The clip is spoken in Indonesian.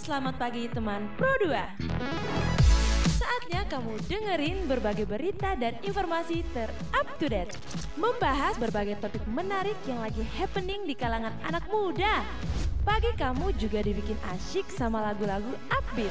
selamat pagi teman Pro 2. Saatnya kamu dengerin berbagai berita dan informasi ter-up to date. Membahas berbagai topik menarik yang lagi happening di kalangan anak muda. Pagi kamu juga dibikin asyik sama lagu-lagu upbeat.